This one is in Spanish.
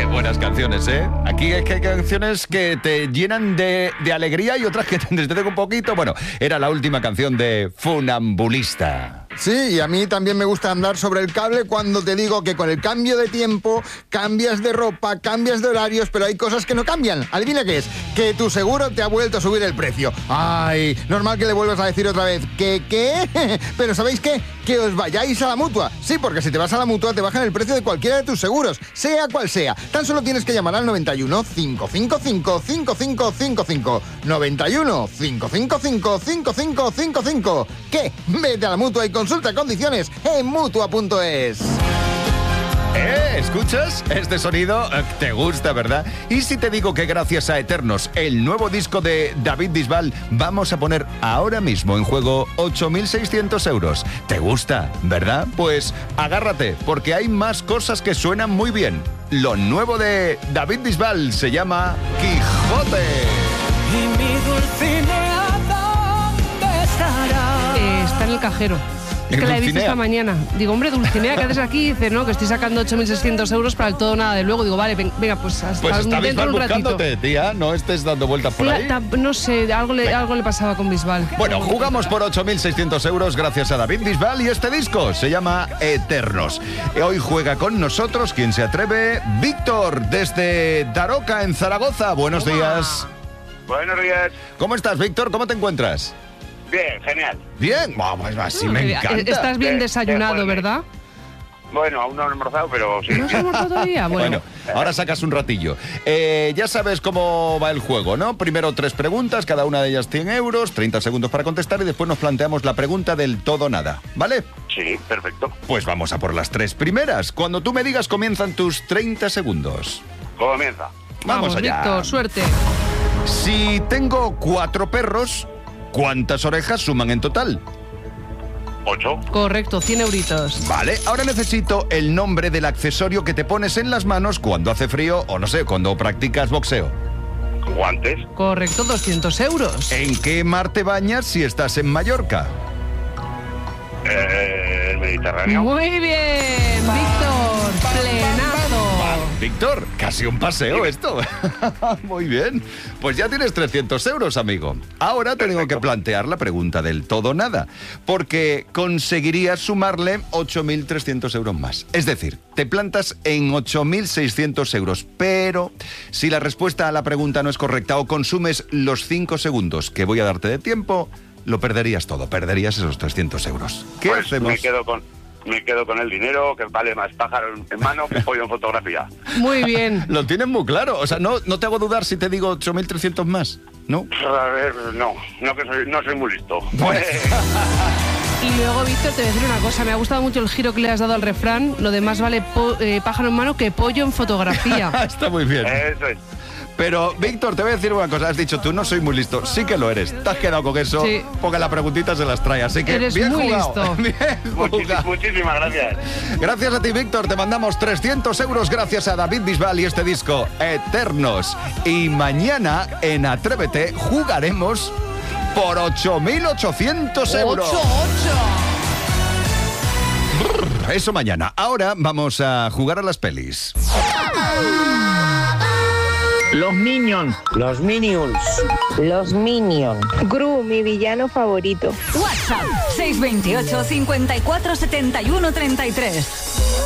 buenas canciones, ¿eh? Aquí es que hay canciones que te llenan de alegría y otras que te entristecen un poquito. Bueno, era la última canción de Funambulista. Sí, y a mí también me gusta andar sobre el cable cuando te digo que con el cambio de tiempo cambias de ropa, cambias de horarios, pero hay cosas que no cambian. Adivina qué es, que tu seguro te ha vuelto a subir el precio. Ay, normal que le vuelvas a decir otra vez, ¿qué? Pero ¿sabéis qué? Que os vayáis a la Mutua. Sí, porque si te vas a la Mutua te bajan el precio de cualquiera de tus seguros, sea cual sea. Tan solo tienes que llamar al 91 555 5555. 91 555 5555. ¿Qué? Vete a la Mutua y consulta condiciones en Mutua.es. ¿Escuchas? Este sonido te gusta, ¿verdad? Y si te digo que gracias a Eternos, el nuevo disco de David Bisbal, vamos a poner ahora mismo en juego 8.600 euros. ¿Te gusta, verdad? Pues agárrate, porque hay más cosas que suenan muy bien. Lo nuevo de David Bisbal se llama Quijote. Y mi Dulcinea, ¿dónde estará? Está en el cajero. Es que la he visto esta mañana. Digo, hombre, Dulcinea, ¿qué haces aquí? Dice, no, que estoy sacando 8.600 euros para el todo nada de luego. Digo, vale, venga, pues hasta pues está dentro Bisbal un ratito. buscándote, tía. No estés dando vueltas por ahí. No sé, algo le pasaba con Bisbal. Bueno, jugamos por 8.600 euros gracias a David Bisbal y este disco se llama Eternos. Hoy juega con nosotros, ¿quién se atreve? Víctor, desde Daroca, en Zaragoza. Buenos días. Buenos días. ¿Cómo estás, Víctor? ¿Cómo te encuentras? Bien, genial. Bien, vamos, así me encanta. Estás bien desayunado, ¿verdad? Bueno, aún no he almorzado, pero sí. ¿No has almorzado todavía? Bueno, ahora sacas un ratillo. Ya sabes cómo va el juego, ¿no? Primero 3 preguntas, cada una de ellas 100 euros, 30 segundos para contestar y después nos planteamos la pregunta del todo nada, ¿vale? Sí, perfecto. Pues vamos a por las 3 primeras. Cuando tú me digas comienzan tus 30 segundos. Comienza. Vamos allá. Víctor, suerte. Si tengo 4 perros, ¿cuántas orejas suman en total? 8. Correcto, 100 euritos. Vale, ahora necesito el nombre del accesorio que te pones en las manos cuando hace frío o no sé, cuando practicas boxeo. Guantes. Correcto, 200 euros. ¿En qué mar te bañas si estás en Mallorca? El Mediterráneo. Muy bien, Víctor, plenazo. Víctor, casi un paseo esto. Muy bien. Pues ya tienes 300 euros, amigo. Ahora te tengo que plantear la pregunta del todo nada, porque conseguirías sumarle 8.300 euros más. Es decir, te plantas en 8.600 euros, pero si la respuesta a la pregunta no es correcta o consumes los 5 segundos que voy a darte de tiempo, lo perderías todo, perderías esos 300 euros. ¿Qué pues hacemos? Me quedo con el dinero, que vale más pájaro en mano que pollo en fotografía. Muy bien. Lo tienes muy claro. O sea, no te hago dudar si te digo 8.300 más, ¿no? A ver, no soy muy listo. Pues... Y luego, Víctor, te voy a decir una cosa. Me ha gustado mucho el giro que le has dado al refrán. Lo de más vale pájaro en mano que pollo en fotografía. Está muy bien. Eso es. Pero, Víctor, te voy a decir una cosa. Has dicho tú, no soy muy listo. Sí que lo eres. Te has quedado con eso. Sí. Porque la preguntita se las trae. Así que eres bien muy jugado. listo. Bien jugado. Muchísimas gracias. Gracias a ti, Víctor. Te mandamos 300 euros gracias a David Bisbal y este disco Eternos. Y mañana en Atrévete jugaremos por 8.800 euros. 8. Eso mañana. Ahora vamos a jugar a las pelis. Los Minions. Los Minions. Los Minions. Gru, mi villano favorito. WhatsApp 628 54 71 33.